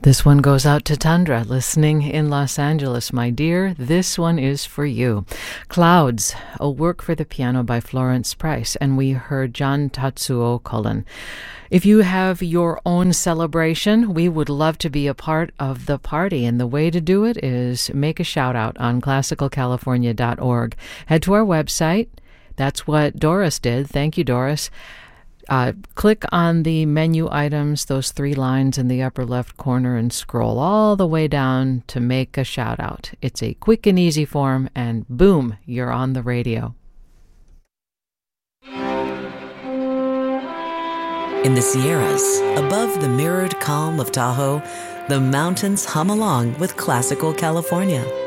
This one goes out to Tundra, listening in Los Angeles. My dear, this one is for you. Clouds, a work for the piano by Florence Price, and we heard John Tatsuo Cullen. If you have your own celebration, we would love to be a part of the party, and the way to do it is make a shout out on classicalcalifornia.org. Head to our website. That's what Doris did. Thank you, Doris. Click on the menu items, those 3 lines in the upper left corner, and scroll all the way down to make a shout out. It's a quick and easy form, and boom, you're on the radio. In the Sierras, above the mirrored calm of Tahoe, the mountains hum along with classical California.